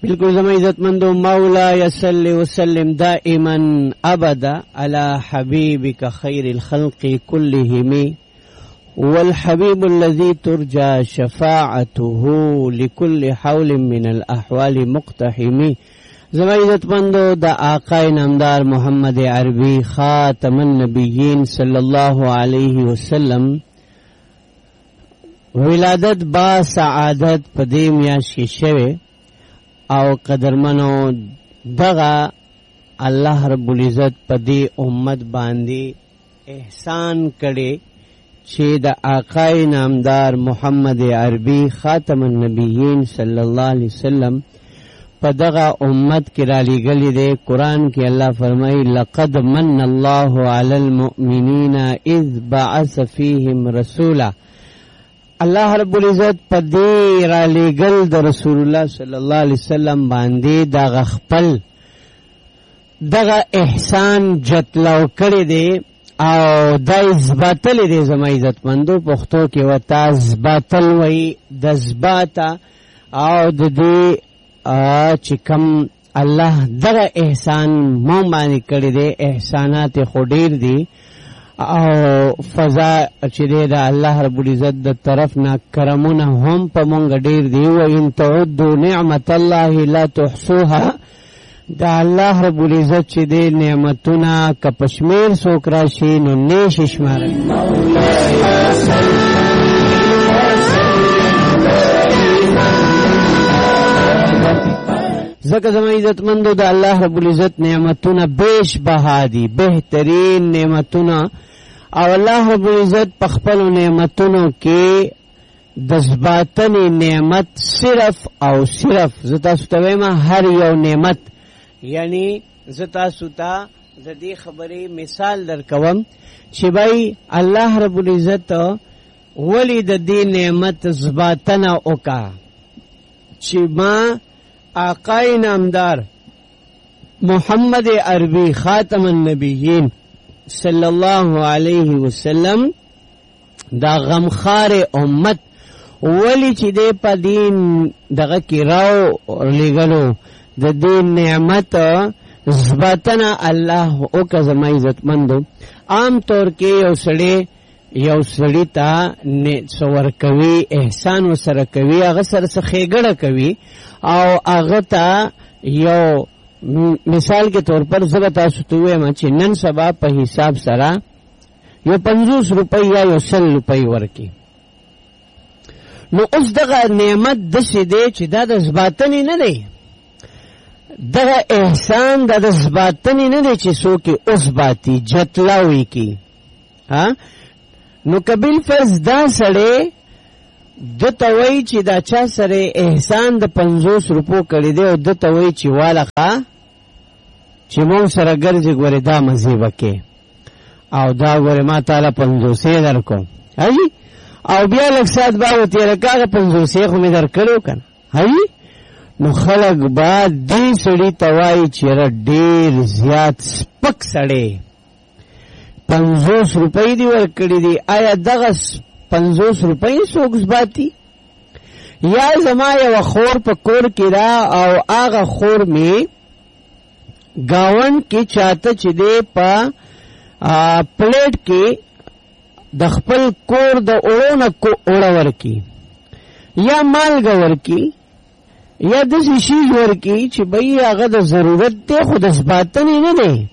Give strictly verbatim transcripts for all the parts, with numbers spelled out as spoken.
بالکل زما عزت مندو مولا یصلی وسلم دائما ابدا على حبیبک خیر الخلق كلهم والحبيب الذي ترجى شفاعته لكل حول من الاحوال مقتحم. زما عزت مندو دا آقا نامدار محمد عربی خاتم النبیین صلی اللہ علیہ وسلم ولادت با سعادت پدې میاشت کې شوه او قدرمنو دغه الله رب العزت پدې امت باندې احسان کړي چې د آقا نامدار محمد عربی خاتم النبیین صلی الله علیه وسلم په دغه امت کې را لېږلي دی. قرآن کې الله فرمایي لقد من الله علی المؤمنین اذ بعث فیهم رسولا. الله رب العزت په دې را لېږل د رسول الله صلی الله علیه وسلم باندې دغه خپل دغه احسان جتلاو کړی دی او دا اثباتلی دی. زما عزتمندو پښتو کې ورته اثباتل وایي د اثباته او د دې چې کوم الله دغه احسان مو باندې کړی دی احسانات خو ډېر دي او فضا چې دی د الله رب العزت د طرف نه کرمونه هم په مونږ ډېر دي. وان تعدوا نعمت الله لا تحصوها. د الله رب العزت چې دی نعمتونه که په شمېر څوک راشي نو نشي شمارلی. ځکه زما عزتمندو د الله رب العزت نعمتونه بیش بها دي بهترین نعمتونه او الله رب العزت په خپلو نعمتونو کې د ثباتنې نعمت صرف او صرف زه تاسو ته وایم هر یو نعمت یعنی زه تاسو ته د دې خبرې مثال درکوم چې بای الله رب العزت ولې د دې نعمت ثباتنه وکړه چې ما آقا نامدار محمد عربی خاتم النبیین صلی الله علیه وسلم دا غمخار امت ولی چې دې په دین دغه کې راو لګلو د دې نعمت ثباتنا الله او که زما عزتمندو عام طور کې یو سړی یو سړی ته څور کوي احسان وسره کوي هغه سره څه ښېګړه کوي او هغه ته یو مثال کے طور پر زه به تاسو ته ووایم چې نن سبا په حساب سره یو پنځوس روپۍ یا یو سل روپۍ ورکړي نو اوس دغه نعمت داسې دی چې دا د ثباتنې نه دی دغه احسان دا د ثباتنې نه دی چې څوک یې اثباتي جتلاوي کي ها نو که بالفرض دا سړی د ته وایي چې دا چا سره احسان د پنځوس روپو کړی دی او د ته وایي چې واله ښه چې مونږ سره ګرځې ګورې دا مزې وکې او دا ګورې ما تاله پنځوسې در کوم هجي او بیا لږ ساعت به وتېره که هغه پنځوسې خو مې در کړی که نه هجي نو خلک به دې سړي ته وایي چې یاره ډېر زیات سپک سړی پنځوس روپۍ دې ورکړي دي آیا دغه پنځوس روپۍ څوک ثباتي یا زما یوه خور په کور کې را او هغه خور مې ګاونډ کې چاته چې دی په پلیټ کې د خپل کور د اوړو نه اوړه ورکي یا مالګه ورکي یا داسې شیز ورکي چې بهی هغه د ضرورت دی خو د ثباتنې نه دی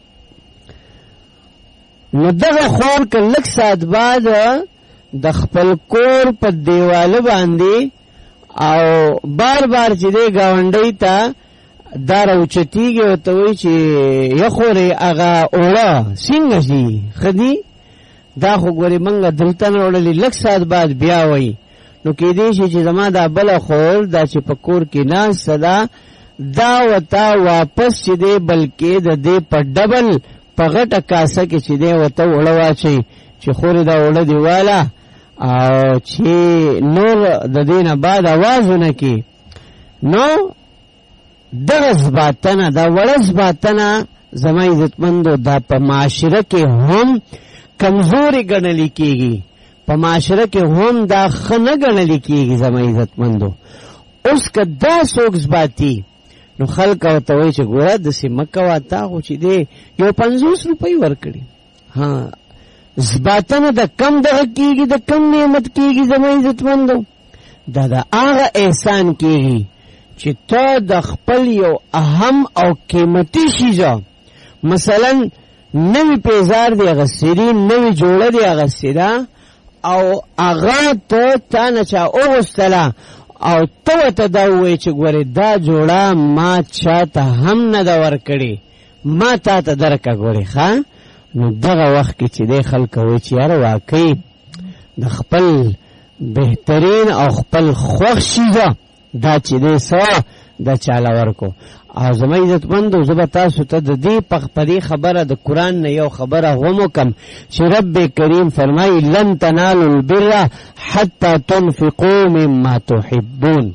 نو دغه خور که لږ ساعت بعد د خپل کور په دیواله باندې او بار بار چې دی ګاونډۍ ته دا راوچتېږي ورته وایي چې یخورې هغه اوړه څنګه شي ښه دي دا خو ګورې موږ دلته نه وړلې لږ ساعت بعد بیا وایي نو کېدی شي چې زما دا بله خور دا چې په کور کې ناسته ده دا ورته واپس چې دی بلکې د دې په ډبل په غټه کاسه کې چې دی ورته اوړه واچوي چې خورې دا اوړه دې واله او چې نور د دې نه بعد اواز ونه کړي نو دغه ثباتنه دا وړه ثباتنه زما عزتمندو دا په معاشره کې هم کمزوري ګڼلی کېږي په معاشره کې هم دا ښه نه ګڼلی کېږي زما عزتمندو اوس که دا څوک زباتی نو خلک ورته وایي چې ګوره داسې مه کوه تا خو چې دی یو پنځوس روپۍ ورکړي. ها زباتنه د کم دغه کېږي د کم نعمت کېږي زما عزتمندو دا د هغه احسان کېږي چې ته د خپل یو اهم او قیمتي شیزه مثلا نوی پیزار دی اغسطی دی نوی جوړه دی اغسطی دا او هغه ته تا نه چا اوغوستله او ته ورته دا ووایې چې ګورې دا جوړه ما چا ته هم نه ده ورکړې ما تا ته درکه ګورې ښه نو دغه وخت کې چې دی خلک وایي چې یاره واقعي د خپل بهترین او خپل خوښ شیزه دا چې دی څه دا چاله ورکو. او زما عزتمندو زه به تاسو ته د دې په دې خبره د قرآن نه یو خبره هم وکم چې رب کریم فرمایي لن تنالوا البر حتى تنفقوا مما تحبون.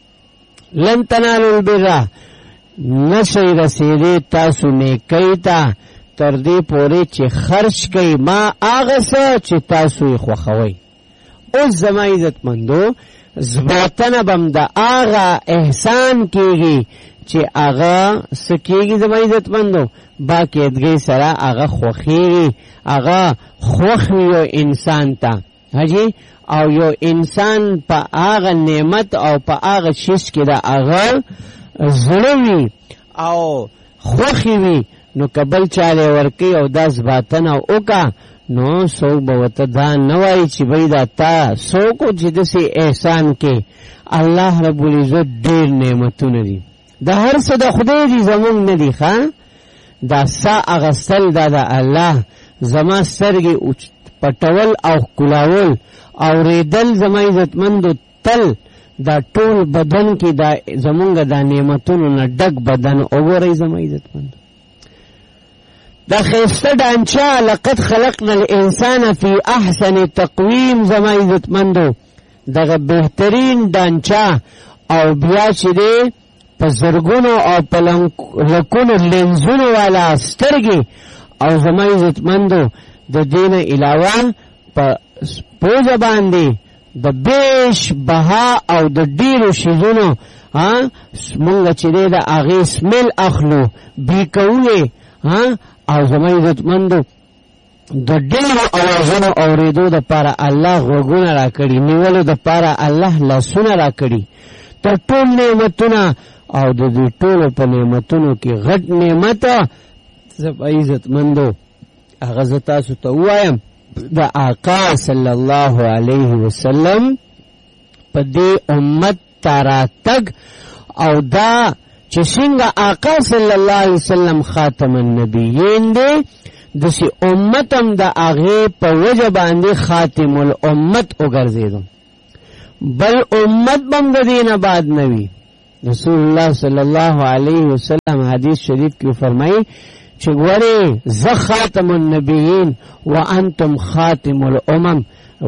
لن تنالوا البر نشئ رسیدې تاسو نیکۍ ته تر دې پورې چې خرچ کوي ما هغه څه چې تاسو یې خوښوئ. اوس زما عزتمندو زباتنه بم د هغه احسان کېږي چې هغه څه کېږي زما عزتمندو باقاعدګۍ سره هغه خوښېږي هغه خوښ وي یو انسان ته حاجي او یو انسان په هغه نعمت او په هغه شیز کې د هغه زړه وي او خوښې وي نو که بل چاله ورکوي او دا زباتنه وکړه نو څوک به ورته دا نه وایي چې بی دا تا څوک چې داسې احسان کې الله رب العزت ډېر نعمتونه دي د هر څه د خدای دي زمونږ نه دي ښه دا سا اغستل دا د الله زما سترګې پټول او ښکلاول اورېدل زما عزتمندو تل دا ټول بدن کې دا زمونږ دا نعمتونو نه ډک بدن وګورئ زما عزتمندو دا خیسته ډانچه لقد خلقنا الانسان فی احسن تقویم زما عزتمندو دغه بهترین ډانچه او بیا چې دی په زرګونو او په لکونو لینزونو والا سترګې او زما عزتمندو د دې نه علاوه په پوزه باندې د بیش بها او د ډیرو شیزونو مونږ چې دی د هغې سمیل اخلو بی کوو ها او زما عزتمندو د ډېرو اوازونو اورېدو دپاره الله غوږونه راکړي نیولو دپاره الله لاسونه راکړي تر ټول نعمتونه او د دې ټولو په نعمتونو کې غټ نعمت زما عزتمندو هغه زه تاسو ته ووایم د آقا صلی الله علیه وسلم په دې امت ته راتګ او دا چې څنګه آقا صلی الله علیه وسلم خاتم النبیین دی داسې امت هم د هغې په وجه باندې خاتم الامت وګرځېدو بل امت به هم د دې نه بعد نه وي. رسول الله صلی الله علیه وسلم حدیث شریف کې فرمایي چې ګورې زه خاتم النبیین وانتم خاتم الامم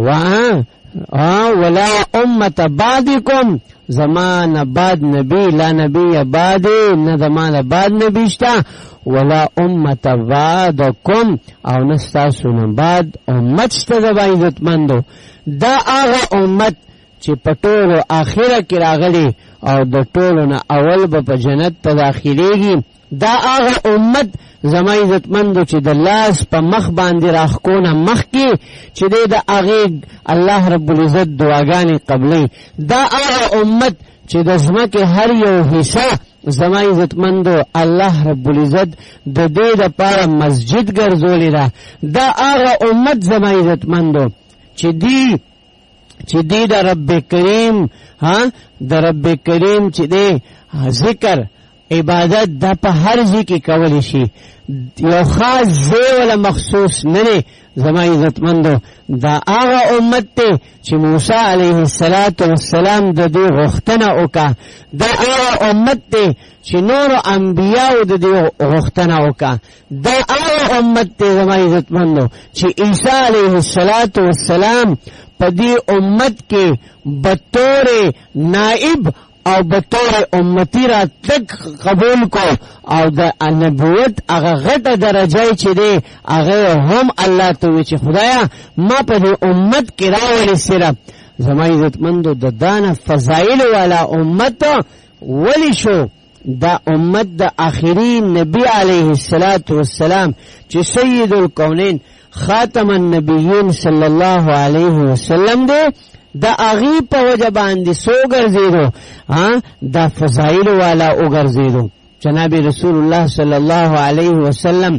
ولا امت بعدکم زمان بعد نبی لا نبی بعد نه زمان بعد نبی شته ولا امت بعدکم او نستاسو نه بعد امت شته د عزتمندو دا هغه امت چې په ټولو آخره کې راغلی او د ټولو نه اول به په جنت ته داخلېږي دا هغه امت زما عزتمندو چې د لاس په مخ باندې راښکونه مخکې چې دی د هغې الله رب العزت دعاګانې قبلوي دا هغه امت چې د ځمکې هر یو حصه زما عزتمندو الله رب العزت د دې دپاره مسجد ګرځولې ده دا هغه امت زما عزتمندو چې دی چې دی د رب کریم ها د رب کریم چې دی ذکر عبادت دا په هر ځای کې کولی شي یو خاص ځای ولا مخصوص نه دی زما عزتمندو دا هغه امت دی چې موسی علیه السلام د دې غوښتنه وکړه دا هغه امت دی چې نورو انبیاو د دې غوښتنه وکړه دا هغه امت دی زما عزتمندو چې عیسی علیه السلام په دې امت کې بطور نائب او بطور امتی را تک قبول کو او د نبوت هغه غټه درجه چې دی هغه هم الله ته وی چې خدایا ما په دې امت کې راولې صرف زما عزتمندو د دانه فضائل والا امت ولی شو دا امت د آخری نبی علیه الصلاة والسلام چې سید الکونین خاتم النبیین صلی الله علیه وسلم دے دا اغی پا وجہ باندی سو گرزیدو دا فضائل والا او گرزیدو. جناب رسول اللہ صلی اللہ علیہ وسلم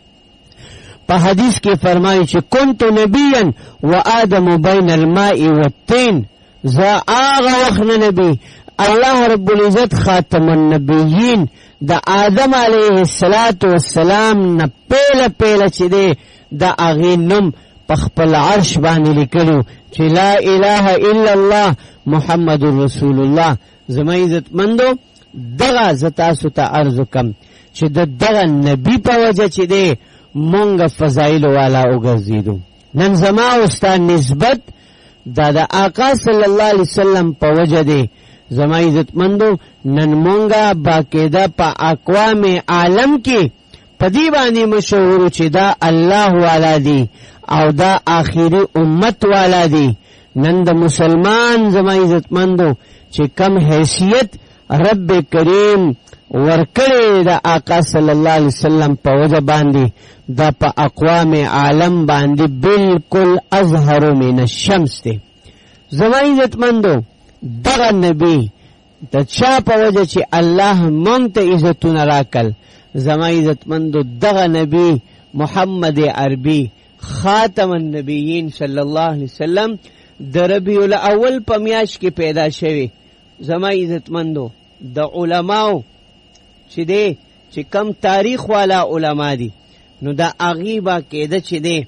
پا حدیث کی فرمائی چی کنتو نبیا و آدم بین الماء والتین زا آغا وخن نبی اللہ رب العزت خاتم النبیین دا آدم علیہ السلام نا پیل پیل چی دے دا اغی نم پخپل عرش بانی لکلو چی لا الہ الا اللہ محمد رسول اللہ. زما عزت مندو دغا زتاسو تا عرض کم چی دا دغا نبی پا وجہ چی دے مونگا فضائل والا اگرزیدو. نن زما استا نسبت دا دا آقا صلی اللہ علیہ وسلم پا وجہ دے زما عزت مندو نن مونگا باقیدہ پا اقوام عالم کی پدی بانی مشہور چی دا اللہ والا دی او دا آخری امت والا دی. نن دا مسلمان زما عزت مندو چی کم حیثیت رب کریم ورکڑے دا آقا صلی اللہ علیہ وسلم پا وجہ باندی دا پا اقوام عالم باندی بالکل اظہر من الشمس دی. زما عزت مندو دغا نبی دا چا پا وجہ چی اللہ منت عزتون راکل زما عزت مندو دغا نبی محمد عربی خاتم النبیین صلی اللہ علیہ وسلم د ربیع الاول په میاشت کې پیدا شوی. زما عزت مندو د علماو چې دی چې کم تاریخ والا علما دي نو دا اغي با کېده چې دی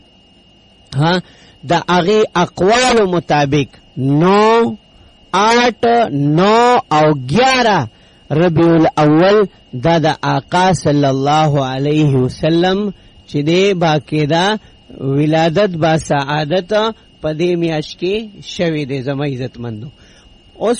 ها دا اغي اقوال مطابق نو آٹھ نو او گیارہ ربیع الاول دا دا آقا صلی اللہ علیہ وسلم چې دی با کېده ولادت با سعادت پدې میاش کې شوی دی. زما عزت مندو اوس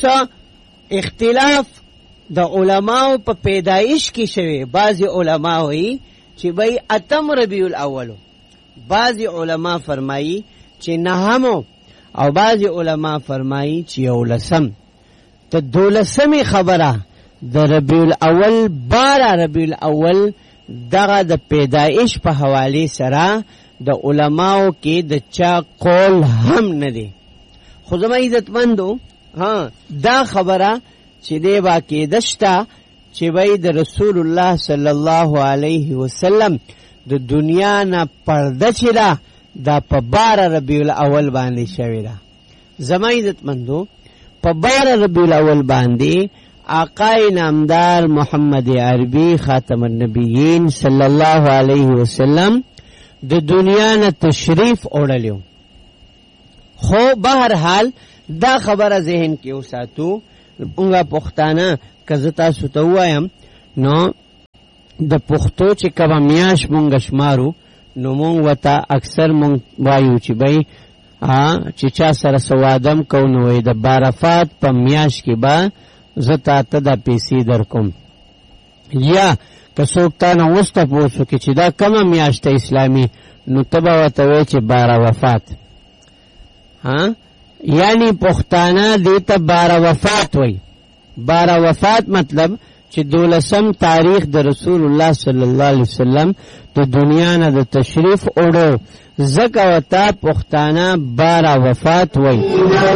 اختلاف د علماو په پیدایش کې شوی. بعضی علما وایي چې بای اتم ربیع الاول، بعضی علما فرمایي چې نهمو، او بعضی علما فرمایي چې یولسم. ته دولسمی خبره د ربیع الاول بارہ ربیع الاول دغه د پیدایش په حواله سره د علماو کې د چا قول هم نه دی. خو زما عزت مندو ها دا خبره چې دی با کې دشتا چې وای د رسول الله صلی الله علیه وسلم د دنیا نه پرده چې دا دا په بارہ ربیع الاول باندې شوی دا. زما عزت مندو په بارہ ربیع الاول باندې آقای نامدار محمد عربی خاتم النبیین صلی الله علیه وسلم د دنیا نه تشریف اوړلیو. خو بهرحال دا خبره ذهن کې وساتو اونګه پښتانه کزتا ستوایم نو د پښتو چې کبا میاش مونږ شمارو نو مونږ وتا اکثر مونږ وایو چې بای ها چې چا سره سوادم کو نو د بارفات په میاش کې با زتا ته د پیسې در کوم یا که څوک تا نه وسته پوښتنه کې چې دا کومه میاشت اسلامي نو تبا وته وای چې بارہ وفات ها یعنی پښتانه دې ته بارہ وفات وای. بارہ وفات مطلب چې دولسم تاریخ د رسول الله صلی الله علیه وسلم د دنیا نه د تشریف اوړو زکه وتا پښتانه بارہ وفات وای.